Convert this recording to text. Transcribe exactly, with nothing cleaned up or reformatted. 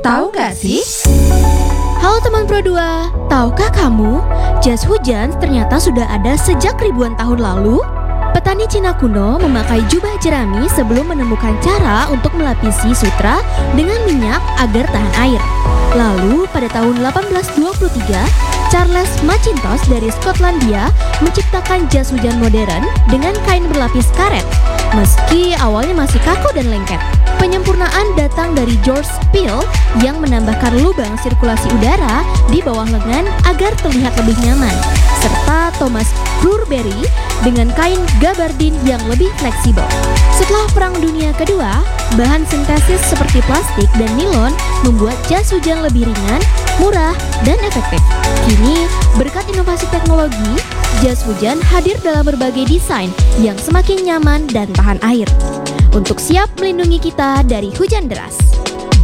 Tahu gak sih? Halo teman Pro dua, tahukah kamu, jas hujan ternyata sudah ada sejak ribuan tahun lalu? Petani Cina kuno memakai jubah jerami sebelum menemukan cara untuk melapisi sutra dengan minyak agar tahan air. Lalu pada tahun delapan belas dua puluh tiga, Charles Mackintosh dari Skotlandia menciptakan jas hujan modern dengan kain berlapis karet. Meski awalnya masih kaku dan lengket, penyempurnaan datang dari George Peel yang menambahkan lubang sirkulasi udara di bawah lengan agar terlihat lebih nyaman, serta Thomas Burberry dengan kain gabardine yang lebih fleksibel. Setelah Perang Dunia Kedua, bahan sintesis seperti plastik dan nilon membuat jas hujan lebih ringan, murah, dan efektif. Kini, berkat inovasi teknologi, jas hujan hadir dalam berbagai desain yang semakin nyaman dan tahan air untuk siap melindungi kita dari hujan deras.